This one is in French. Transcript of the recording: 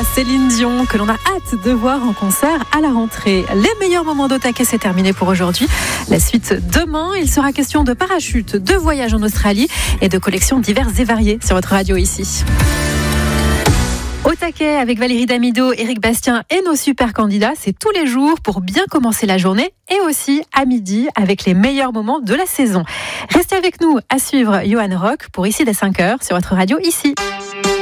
Céline Dion, que l'on a hâte de voir en concert à la rentrée. Les meilleurs moments d'Au Taquet, c'est terminé pour aujourd'hui. La suite demain, il sera question de parachute, de voyage en Australie et de collections diverses et variées sur votre radio ici. Au Taquet avec Valérie Damido, Éric Bastien et nos super candidats, c'est tous les jours pour bien commencer la journée et aussi à midi avec les meilleurs moments de la saison. Restez avec nous à suivre Johan Rock pour Ici dès 5h sur votre radio ici.